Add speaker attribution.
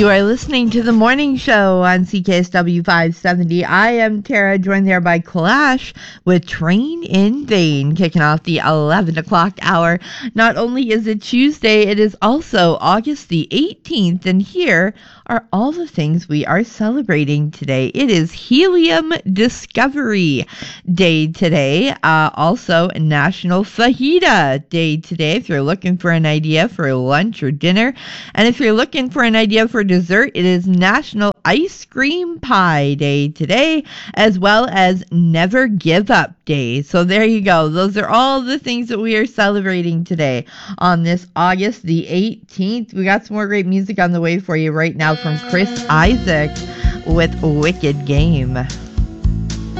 Speaker 1: You are listening to the morning show on CKSW 570. I am Tara, joined there by Clash with Train in Vain, kicking off the 11 o'clock hour. Not only is it Tuesday, it is also August the 18th, and here are all the things we are celebrating today. It is Helium Discovery Day today. Also National Fajita Day today, if you're looking for an idea for lunch or dinner. And if you're looking for an idea for dessert, it is National Ice Cream Pie Day today, as well as Never Give Up Day. So there you go. Those are all the things that we are celebrating today on this August the 18th. We got some more great music on the way for you right now from Chris Isaak with Wicked Game.